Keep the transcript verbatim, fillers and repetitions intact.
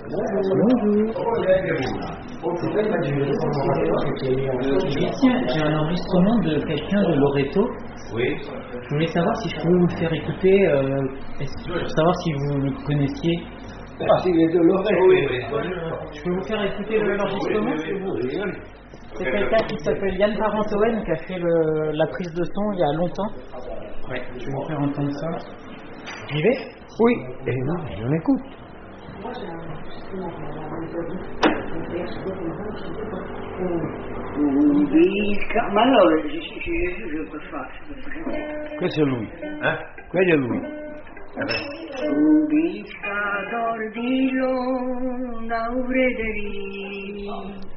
Tiens, j'ai un enregistrement de quelqu'un de Loreto. Oui. Je voulais savoir si je pouvais vous le faire écouter, euh, pour savoir si vous le connaissiez. Ah, s'il est de Loreto. Oui, oui. Je peux vous faire écouter l'enregistrement? C'est quelqu'un qui s'appelle Yann Parentoen qui a fait le, la prise de son il y a longtemps. Ouais, je vais vous faire entendre ça. J'y vais? Oui, et non, j'en écoute. Ma no, je peux faire. Questo è lui, eh? Quello è lui. Un pescador di luna, un